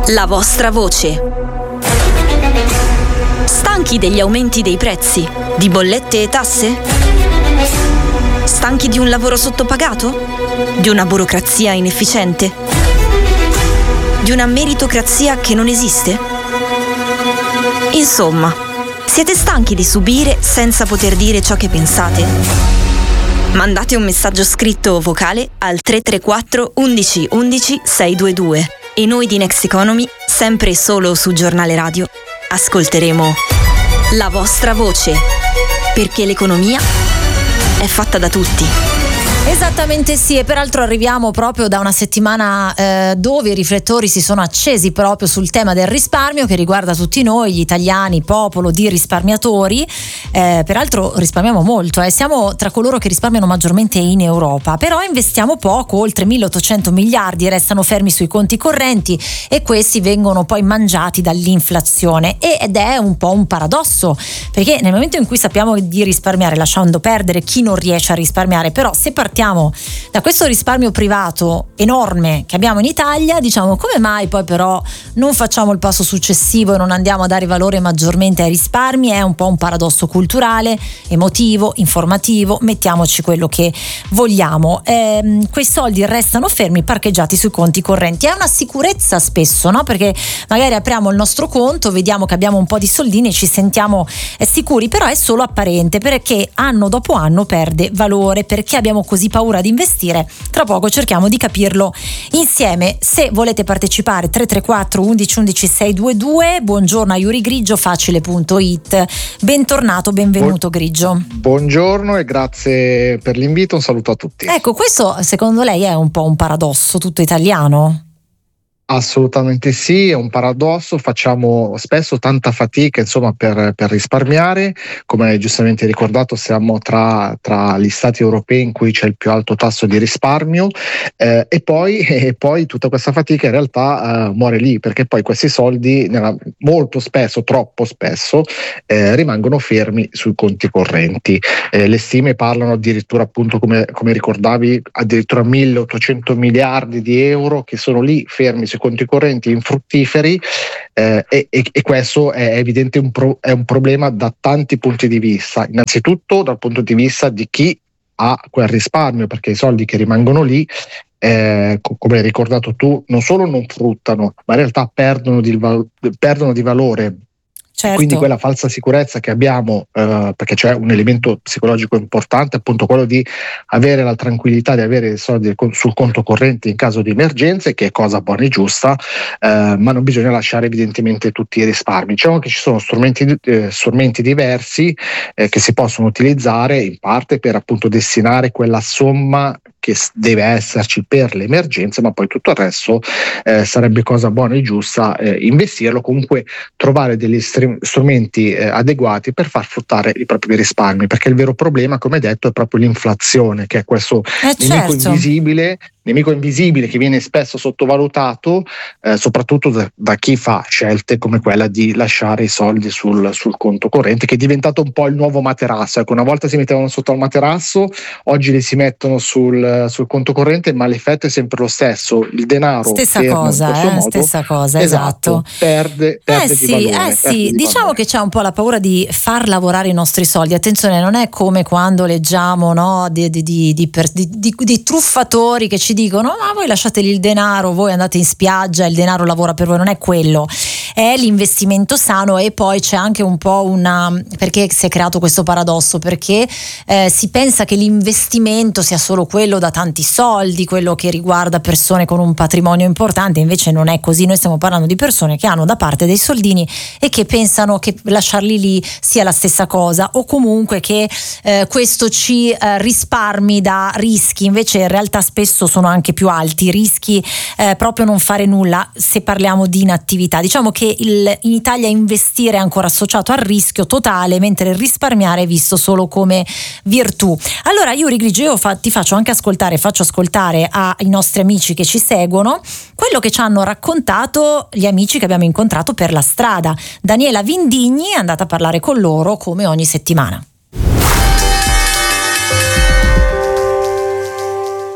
La vostra voce. Stanchi degli aumenti dei prezzi, di bollette e tasse? Stanchi di un lavoro sottopagato? Di una burocrazia inefficiente? Di una meritocrazia che non esiste? Insomma, siete stanchi di subire senza poter dire ciò che pensate? Mandate un messaggio scritto o vocale al 334 11 11 622 e noi di Next Economy, sempre e solo su Giornale Radio, ascolteremo la vostra voce, perché l'economia è fatta da tutti. Esattamente sì, e peraltro arriviamo proprio da una settimana dove i riflettori si sono accesi proprio sul tema del risparmio, che riguarda tutti noi, gli italiani, popolo di risparmiatori. Peraltro risparmiamo molto, siamo tra coloro che risparmiano maggiormente in Europa, però investiamo poco, oltre 1800 miliardi restano fermi sui conti correnti e questi vengono poi mangiati dall'inflazione, ed è un po' un paradosso, perché nel momento in cui sappiamo di risparmiare, lasciando perdere chi non riesce a risparmiare, però se partiamo da questo risparmio privato enorme che abbiamo in Italia, diciamo, come mai poi però non facciamo il passo successivo e non andiamo a dare valore maggiormente ai risparmi? È un po' un paradosso culturale, emotivo, informativo, mettiamoci quello che vogliamo. Quei soldi restano fermi, parcheggiati sui conti correnti. È una sicurezza spesso, no? Perché magari apriamo il nostro conto, vediamo che abbiamo un po' di soldini e ci sentiamo sicuri, però è solo apparente, perché anno dopo anno perde valore. Perché abbiamo così paura di investire? Tra poco cerchiamo di capirlo insieme. Se volete partecipare, 334 11 11 622. Buongiorno a Yuri Grigio, facile.it. Bentornato, benvenuto Grigio. Buongiorno e grazie per l'invito, un saluto a tutti. Ecco, questo secondo lei è un po' un paradosso tutto italiano? Assolutamente sì, è un paradosso, facciamo spesso tanta fatica insomma per risparmiare, come hai giustamente ricordato siamo tra gli stati europei in cui c'è il più alto tasso di risparmio, e poi tutta questa fatica in realtà muore lì, perché poi questi soldi molto spesso, troppo spesso, rimangono fermi sui conti correnti. Le stime parlano addirittura, appunto come ricordavi, addirittura 1800 miliardi di euro che sono lì fermi sui conti correnti infruttiferi, e questo è evidente è un problema da tanti punti di vista. Innanzitutto dal punto di vista di chi ha quel risparmio, perché i soldi che rimangono lì, come hai ricordato tu, non solo non fruttano, ma in realtà perdono di valore. Certo. Quindi quella falsa sicurezza che abbiamo, perché c'è un elemento psicologico importante, appunto quello di avere la tranquillità di avere i soldi sul conto corrente in caso di emergenze, che è cosa buona e giusta, ma non bisogna lasciare evidentemente tutti i risparmi. Diciamo che ci sono strumenti diversi che si possono utilizzare in parte per appunto destinare quella somma che deve esserci per le emergenze, ma poi tutto il resto sarebbe cosa buona e giusta investirlo, comunque trovare degli strumenti adeguati per far fruttare i propri risparmi, perché il vero problema, come detto, è proprio l'inflazione, che è questo nemico invisibile che viene spesso sottovalutato, soprattutto da chi fa scelte come quella di lasciare i soldi sul conto corrente, che è diventato un po' il nuovo materasso. Ecco, una volta si mettevano sotto al materasso, oggi li si mettono sul conto corrente, ma l'effetto è sempre lo stesso. Il denaro stessa cosa, esatto. Perde di valore. Diciamo che c'è un po' la paura di far lavorare i nostri soldi. Attenzione, non è come quando leggiamo, no, di truffatori che ci dicono: ma voi lasciateli il denaro, voi andate in spiaggia, il denaro lavora per voi. Non è quello, è l'investimento sano. E poi c'è anche un po' perché si è creato questo paradosso, perché si pensa che l'investimento sia solo quello da tanti soldi, quello che riguarda persone con un patrimonio importante. Invece non è così. Noi stiamo parlando di persone che hanno da parte dei soldini e che pensano che lasciarli lì sia la stessa cosa, o comunque che questo ci risparmi da rischi. Invece in realtà spesso sono anche più alti i rischi, proprio non fare nulla, se parliamo di inattività. Diciamo che in Italia investire è ancora associato al rischio totale, mentre risparmiare è visto solo come virtù. Allora Yuri Grigio, io faccio ascoltare ai nostri amici che ci seguono quello che ci hanno raccontato gli amici che abbiamo incontrato per la strada. Daniela Vindigni è andata a parlare con loro come ogni settimana.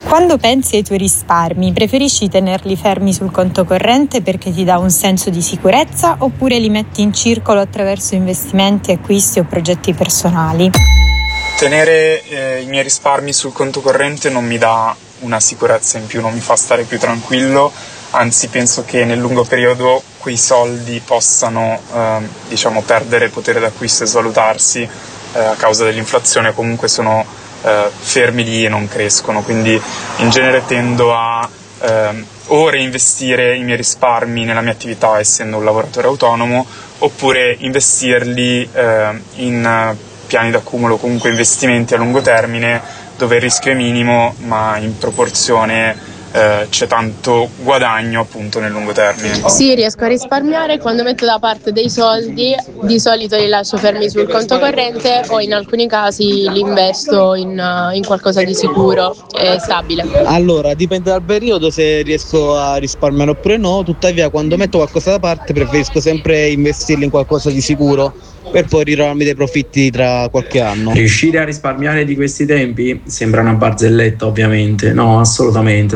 Quando pensi ai tuoi risparmi, preferisci tenerli fermi sul conto corrente perché ti dà un senso di sicurezza, oppure li metti in circolo attraverso investimenti, acquisti o progetti personali? Tenere i miei risparmi sul conto corrente non mi dà una sicurezza in più, non mi fa stare più tranquillo, anzi penso che nel lungo periodo quei soldi possano perdere potere d'acquisto e svalutarsi a causa dell'inflazione, comunque sono fermi lì e non crescono, quindi in genere tendo a o reinvestire i miei risparmi nella mia attività essendo un lavoratore autonomo, oppure investirli in piani d'accumulo, comunque investimenti a lungo termine dove il rischio è minimo ma in proporzione c'è tanto guadagno appunto nel lungo termine. Sì, riesco a risparmiare quando metto da parte dei soldi, di solito li lascio fermi sul conto corrente o in alcuni casi li investo in qualcosa di sicuro e stabile. Allora, dipende dal periodo se riesco a risparmiare oppure no, tuttavia quando metto qualcosa da parte preferisco sempre investirli in qualcosa di sicuro per poi ritrovarmi dei profitti tra qualche anno. Riuscire a risparmiare di questi tempi sembra una barzelletta, ovviamente, no, assolutamente.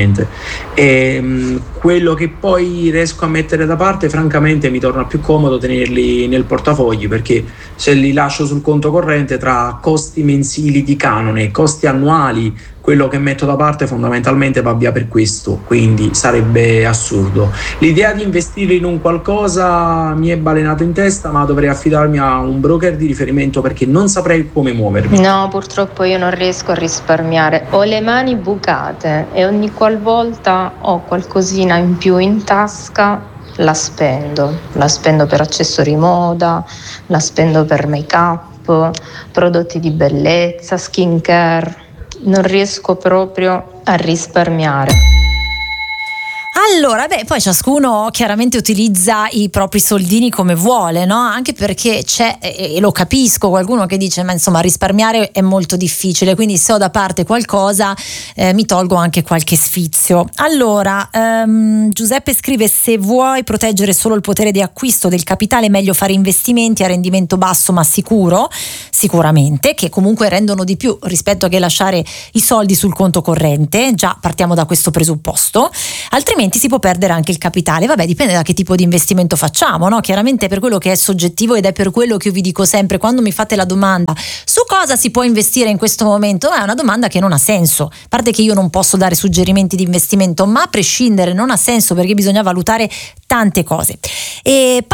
E quello che poi riesco a mettere da parte, francamente mi torna più comodo tenerli nel portafogli, perché se li lascio sul conto corrente, tra costi mensili di canone e costi annuali, quello che metto da parte fondamentalmente va via per questo, quindi sarebbe assurdo. L'idea di investire in un qualcosa mi è balenata in testa, ma dovrei affidarmi a un broker di riferimento perché non saprei come muovermi. No, purtroppo io non riesco a risparmiare, ho le mani bucate e ogni qualvolta ho qualcosina in più in tasca la spendo per accessori moda, la spendo per make up, prodotti di bellezza, skincare. Non riesco proprio a risparmiare. Allora, poi ciascuno chiaramente utilizza i propri soldini come vuole, no? Anche perché c'è, e lo capisco, qualcuno che dice ma insomma risparmiare è molto difficile, quindi se ho da parte qualcosa mi tolgo anche qualche sfizio. Allora, Giuseppe scrive: se vuoi proteggere solo il potere di acquisto del capitale è meglio fare investimenti a rendimento basso ma sicuro, sicuramente, che comunque rendono di più rispetto a che lasciare i soldi sul conto corrente. Già partiamo da questo presupposto, altrimenti si può perdere anche il capitale. Vabbè, dipende da che tipo di investimento facciamo, no? Chiaramente per quello che è soggettivo, ed è per quello che io vi dico sempre quando mi fate la domanda su cosa si può investire in questo momento, è una domanda che non ha senso, a parte che io non posso dare suggerimenti di investimento, ma a prescindere non ha senso perché bisogna valutare tante cose. E